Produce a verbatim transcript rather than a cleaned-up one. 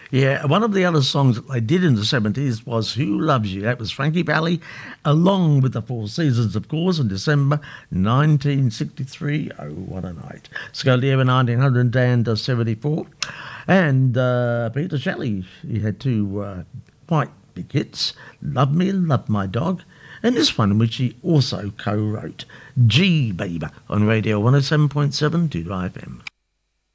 Yeah, one of the other songs that they did in the seventies was Who Loves You? That was Frankie Valli, along with the Four Seasons, of course, in December nineteen sixty-three. Oh, what a night. Scotia in nineteen hundred and seventy-four. And uh, Peter Shelley, he had two uh, quite big hits, Love Me, Love My Dog, and this one, which he also co-wrote, G Baby, on Radio one oh seven point seven Two F M.